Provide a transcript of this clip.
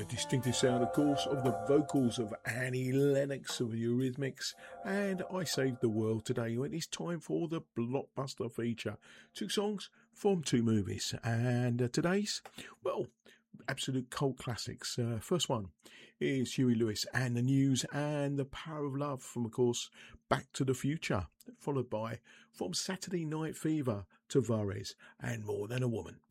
Distinctive sound, of course, of the vocals of Annie Lennox of the Eurythmics and I Saved the World Today. When it's time for the blockbuster feature. Two songs from two movies. And today's, well, absolute cult classics. First one is Huey Lewis and the News and The Power of Love from, of course, Back to the Future. Followed by From Saturday Night Fever, Tavares and More Than a Woman.